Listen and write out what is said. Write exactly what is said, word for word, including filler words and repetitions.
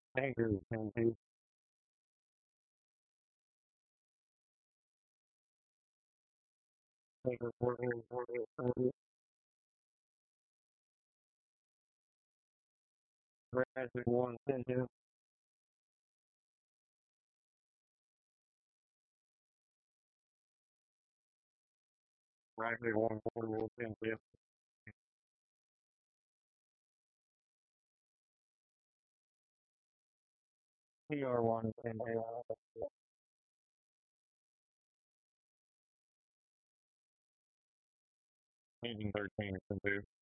Anchor ten two. Anchor fourteen forty forty. Bradford one ten two. Bradford one forty ten two. P R one ten two. Engine thirteen ten two.